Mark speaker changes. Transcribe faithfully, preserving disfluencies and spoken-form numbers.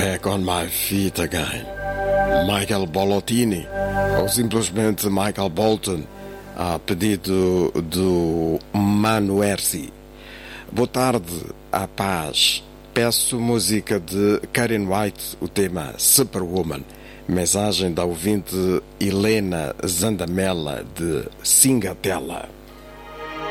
Speaker 1: Back on My Feet Again. Michael Bolotini, ou simplesmente Michael Bolton, a pedido do Manu Ersi. Boa tarde, a paz. Peço música de Karen White, o tema Superwoman. Mensagem da ouvinte Helena Zandamela de Singatela.